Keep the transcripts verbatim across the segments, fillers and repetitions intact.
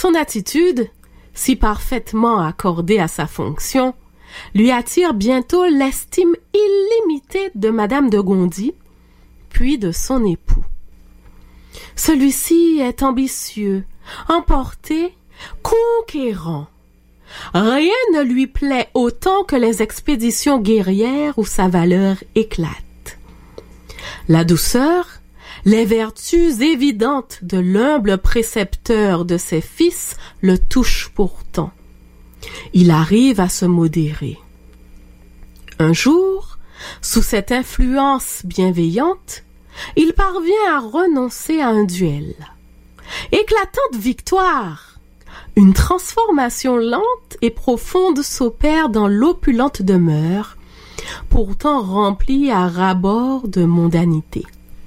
Son attitude, si parfaitement accordée à sa fonction, lui attire bientôt l'estime illimitée de Madame de Gondy, puis de son époux. Celui-ci est ambitieux, emporté, conquérant. Rien ne lui plaît autant que les expéditions guerrières où sa valeur éclate. La douceur, les vertus évidentes de l'humble précepteur de ses fils le touchent pourtant. Il arrive à se modérer. Un jour, sous cette influence bienveillante, il parvient à renoncer à un duel. Éclatante victoire! Une transformation lente et profonde s'opère dans l'opulente demeure, pourtant remplie à ras-bord de mondanité.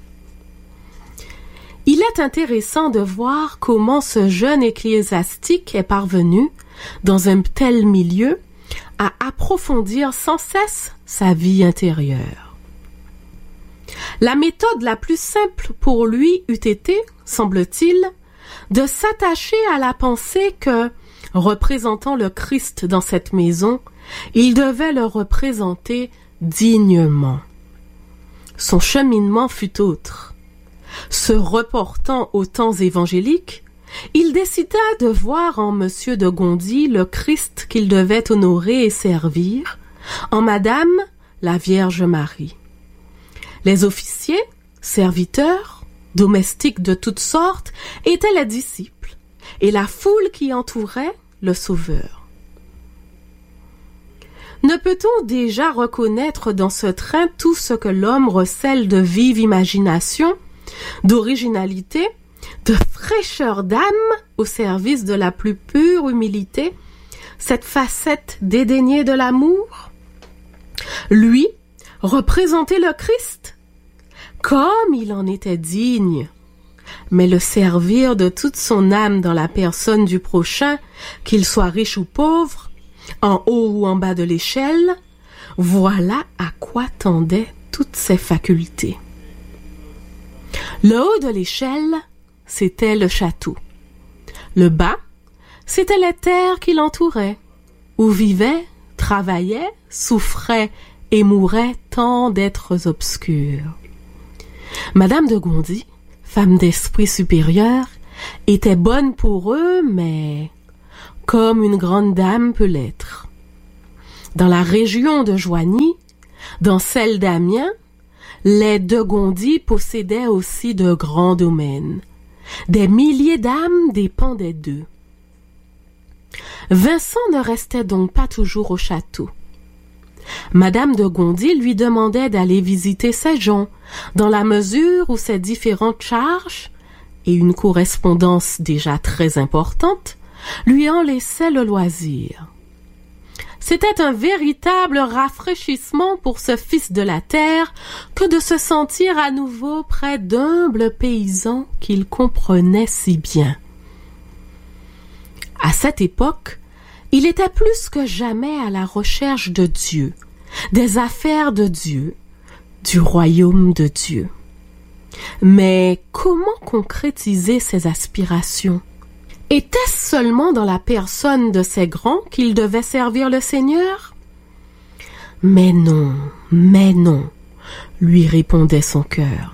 Il est intéressant de voir comment ce jeune ecclésiastique est parvenu, dans un tel milieu, à approfondir sans cesse sa vie intérieure. La méthode la plus simple pour lui eût été, semble-t-il, de s'attacher à la pensée que, représentant le Christ dans cette maison, il devait le représenter dignement. Son cheminement fut autre. Se reportant aux temps évangéliques, il décida de voir en Monsieur de Gondy le Christ qu'il devait honorer et servir, en Madame la Vierge Marie. Les officiers, serviteurs, domestiques de toutes sortes étaient les disciples, et la foule qui entourait le Sauveur. Ne peut-on déjà reconnaître dans ce train tout ce que l'homme recèle de vive imagination, d'originalité, de fraîcheur d'âme au service de la plus pure humilité, cette facette dédaignée de l'amour? Lui, représenter le Christ, comme il en était digne, mais le servir de toute son âme dans la personne du prochain, qu'il soit riche ou pauvre, en haut ou en bas de l'échelle, voilà à quoi tendaient toutes ses facultés. Le haut de l'échelle, c'était le château. Le bas, c'étaient les terres qui l'entouraient, où vivaient, travaillaient, souffraient et mouraient tant d'êtres obscurs. Madame de Gondy, femme d'esprit supérieur, était bonne pour eux, mais comme une grande dame peut l'être. Dans la région de Joigny, dans celle d'Amiens, les de Gondy possédaient aussi de grands domaines. Des milliers d'âmes dépendaient d'eux. Vincent ne restait donc pas toujours au château. Madame de Gondy lui demandait d'aller visiter ses gens, dans la mesure où ses différentes charges, et une correspondance déjà très importante, lui en laissaient le loisir. C'était un véritable rafraîchissement pour ce fils de la terre que de se sentir à nouveau près d'humbles paysans qu'il comprenait si bien. À cette époque, il était plus que jamais à la recherche de Dieu, des affaires de Dieu, du royaume de Dieu. Mais comment concrétiser ses aspirations? Était-ce seulement dans la personne de ces grands qu'il devait servir le Seigneur? Mais non, mais non, lui répondait son cœur.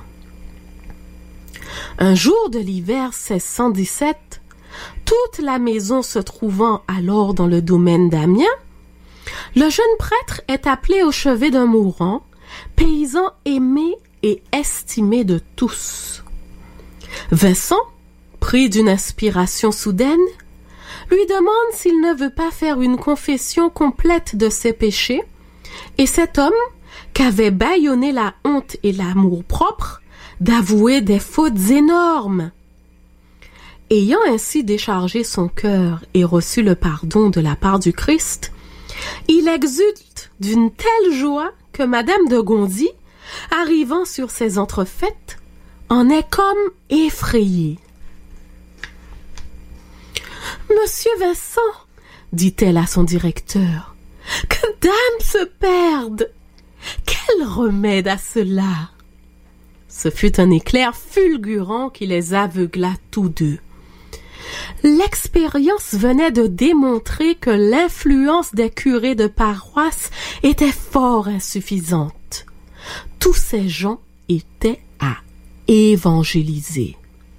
Un jour de l'hiver seize cent dix-sept, toute la maison se trouvant alors dans le domaine d'Amiens, le jeune prêtre est appelé au chevet d'un mourant, paysan aimé et estimé de tous. Vincent, pris d'une inspiration soudaine, lui demande s'il ne veut pas faire une confession complète de ses péchés, et cet homme, qu'avait bâillonné la honte et l'amour-propre, d'avouer des fautes énormes. Ayant ainsi déchargé son cœur et reçu le pardon de la part du Christ, il exulte d'une telle joie que Madame de Gondy, arrivant sur ses entrefaites, en est comme effrayée. « Monsieur Vincent, dit-elle à son directeur, que dame se perde! Quel remède à cela ?» Ce fut un éclair fulgurant qui les aveugla tous deux. L'expérience venait de démontrer que l'influence des curés de paroisse était fort insuffisante. Tous ces gens étaient à évangéliser.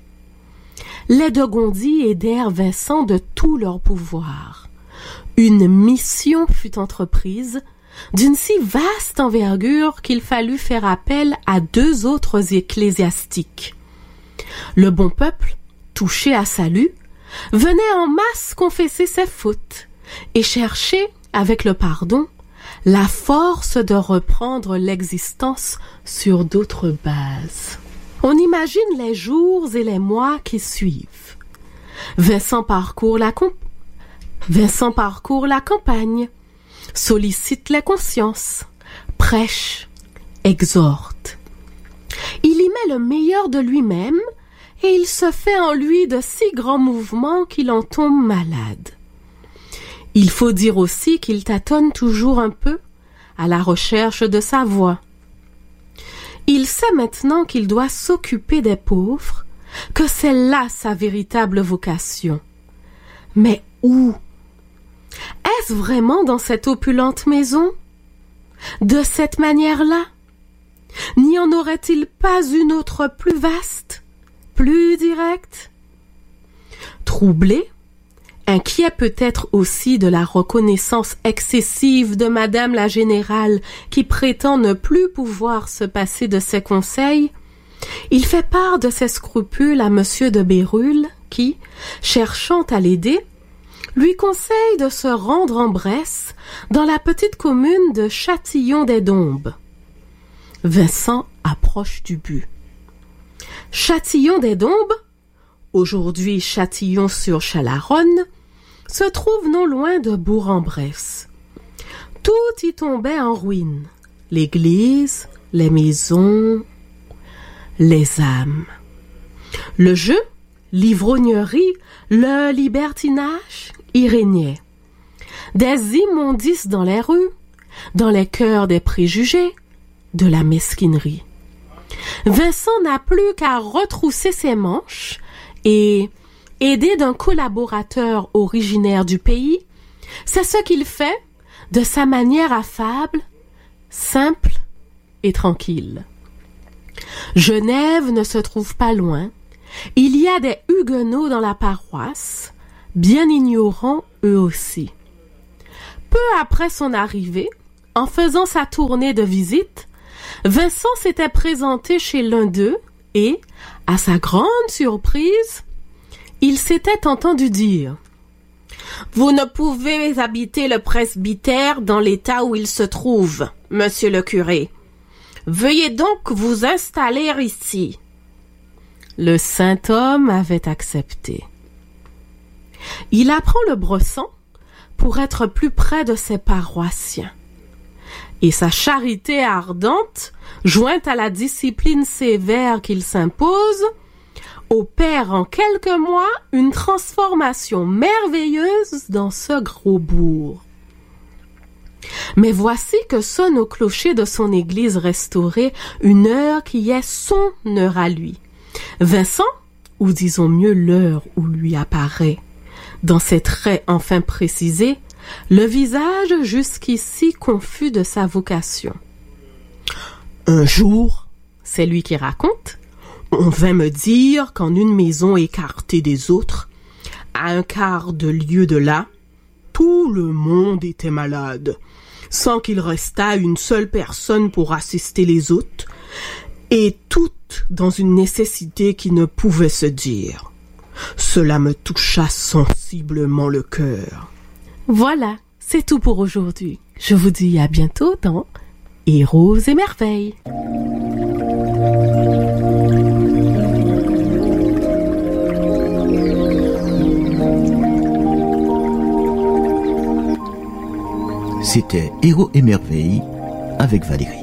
Les de Gondi aidèrent Vincent de tout leur pouvoir. Une mission fut entreprise d'une si vaste envergure qu'il fallut faire appel à deux autres ecclésiastiques. Le bon peuple, touché à salut, venait en masse confesser ses fautes et chercher, avec le pardon, la force de reprendre l'existence sur d'autres bases. On imagine les jours et les mois qui suivent. Vincent parcourt la, comp- Vincent parcourt la campagne, sollicite les consciences, prêche, exhorte. Il y met le meilleur de lui-même et il se fait en lui de si grands mouvements qu'il en tombe malade. Il faut dire aussi qu'il tâtonne toujours un peu à la recherche de sa voie. Il sait maintenant qu'il doit s'occuper des pauvres, que c'est là sa véritable vocation. Mais où? Est-ce vraiment dans cette opulente maison? De cette manière-là? N'y en aurait-il pas une autre plus vaste, plus directe? Troublé, inquiet peut-être aussi de la reconnaissance excessive de Madame la Générale qui prétend ne plus pouvoir se passer de ses conseils, il fait part de ses scrupules à Monsieur de Bérulle qui, cherchant à l'aider, lui conseille de se rendre en Bresse dans la petite commune de Châtillon-des-Dombes. Vincent approche du but. Châtillon-des-Dombes, aujourd'hui Châtillon-sur-Chalaronne, se trouve non loin de Bourg-en-Bresse. Tout y tombait en ruine. L'église, les maisons, les âmes. Le jeu, l'ivrognerie, le libertinage y régnait. Des immondices dans les rues, dans les cœurs des préjugés, de la mesquinerie. Vincent n'a plus qu'à retrousser ses manches et, aidé d'un collaborateur originaire du pays, c'est ce qu'il fait de sa manière affable, simple et tranquille. Genève ne se trouve pas loin. Il y a des huguenots dans la paroisse, bien ignorants eux aussi. Peu après son arrivée, en faisant sa tournée de visite, Vincent s'était présenté chez l'un d'eux et, à sa grande surprise, il s'était entendu dire « Vous ne pouvez habiter le presbytère dans l'état où il se trouve, monsieur le curé. Veuillez donc vous installer ici. » Le saint homme avait accepté. Il apprend le bressan pour être plus près de ses paroissiens. Et sa charité ardente, jointe à la discipline sévère qu'il s'impose, opère en quelques mois une transformation merveilleuse dans ce gros bourg. Mais voici que sonne au clocher de son église restaurée une heure qui est son heure à lui. Vincent, ou disons mieux l'heure où lui apparaît, dans ses traits enfin précisés, le visage jusqu'ici confus de sa vocation. Un jour, c'est lui qui raconte, on vint me dire qu'en une maison écartée des autres, à un quart de lieue de là, tout le monde était malade, sans qu'il restât une seule personne pour assister les autres, et toutes dans une nécessité qui ne pouvait se dire. Cela me toucha sensiblement le cœur. Voilà, c'est tout pour aujourd'hui. Je vous dis à bientôt dans Héros et Merveilles. C'était Héros et Merveilles avec Valérie.